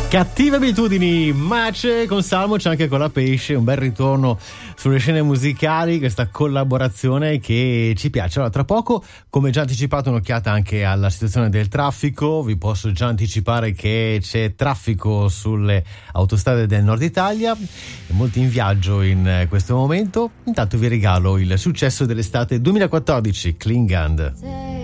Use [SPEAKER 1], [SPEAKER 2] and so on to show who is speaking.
[SPEAKER 1] Cattive abitudini, Mace con Salmo, c'è anche con la Pesce, un bel ritorno sulle scene musicali, questa collaborazione che ci piace. Allora, tra poco, come già anticipato, un'occhiata anche alla situazione del traffico. Vi posso già anticipare che c'è traffico sulle autostrade del nord Italia, molti in viaggio in questo momento. Intanto vi regalo il successo dell'estate 2014, Klingand.